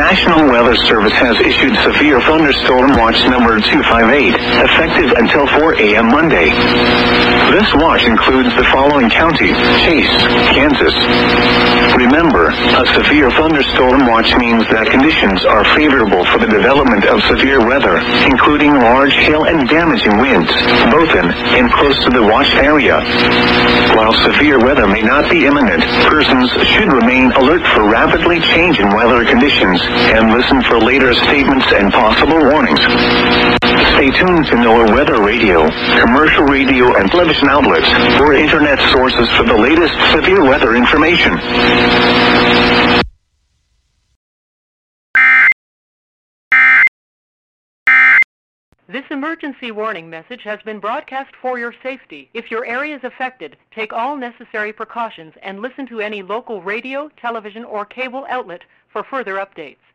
National Weather Service has issued severe thunderstorm watch number 258, effective until 4 a.m. Monday. This watch includes the following counties: Chase, Kansas. Remember, a severe thunderstorm watch means that conditions are favorable for the development of severe weather, including large hail and damaging winds, both in and close to the watch area. While severe weather may not be imminent, persons should remain alert for rapidly changing weather conditions and listen for later statements and possible warnings. Stay tuned to NOAA Weather Radio, commercial radio and television outlets, or internet sources for the latest severe weather information. This emergency warning message has been broadcast for your safety. If your area is affected, take all necessary precautions and listen to any local radio, television, or cable outlet for further updates.